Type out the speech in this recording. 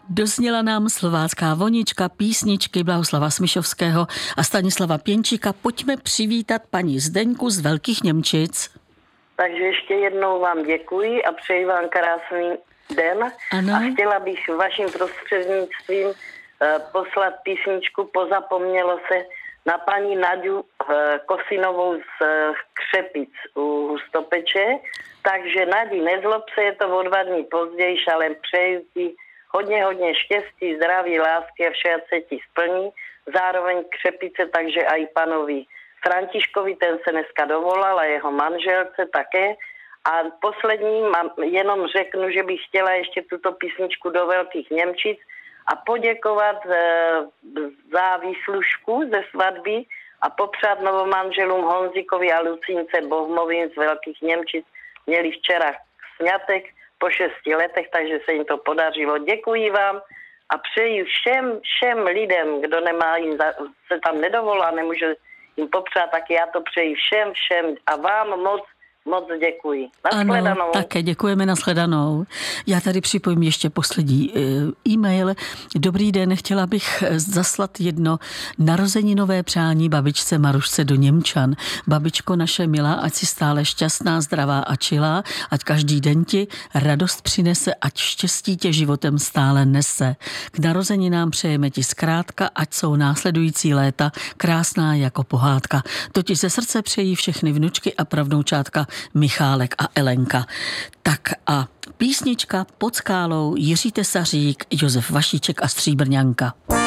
Dozněla nám slovácká vonička, písničky Blahoslava Smišovského a Stanislava Pěnčíka. Pojďme přivítat paní Zdeňku z Velkých Němčic. Takže ještě jednou vám děkuji a přeji vám krásný den. Ano. A chtěla bych vaším prostřednictvím poslat písničku Pozapomnělo se na paní Naďu Kosinovou z Křepic u Hustopeče. Takže Nadi, nezlob se, je to o 2 dny později, ale přeji ti hodně štěstí, zdraví, lásky a vše, ať se ti splní. Zároveň Křepice, takže i panovi Františkovi, ten se dneska dovolal a jeho manželce také. A poslední jenom řeknu, že bych chtěla ještě tuto písničku do Velkých Němčic a poděkovat za výslužku ze svatby a popřát novomanželům Honzíkovi a Lucínce Bohmovým z Velkých Němčic. Měli včera sňatek po 6 letech, takže se jim to podařilo. Děkuji vám a přeji všem lidem, kdo nemá jim se tam nedovolá, nemůže jim popřát, tak já to přeji všem a vám moc děkuji. Nashledanou. Ano, také děkujeme, nashledanou. Já tady připojím ještě poslední e-mail. Dobrý den, chtěla bych zaslat jedno narozeninové přání babičce Marušce do Němčan. Babičko naše milá, ať si stále šťastná, zdravá a čilá, ať každý den ti radost přinese, ať štěstí tě životem stále nese. K narozeninám přejeme ti zkrátka, ať jsou následující léta krásná jako pohádka. To ti ze srdce přejí všechny vnučky a pravnoučátka Michálek a Elenka. Tak a písnička Pod skálou, Jiří Tesařík, Josef Vašíček a Stříbrňanka.